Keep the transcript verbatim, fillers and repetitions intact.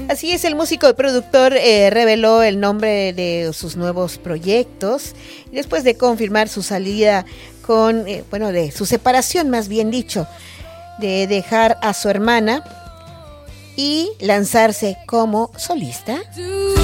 Así es, el músico y productor eh, reveló el nombre de sus nuevos proyectos después de confirmar su salida con, eh, bueno, de su separación, más bien dicho, de dejar a su hermana y lanzarse como solista.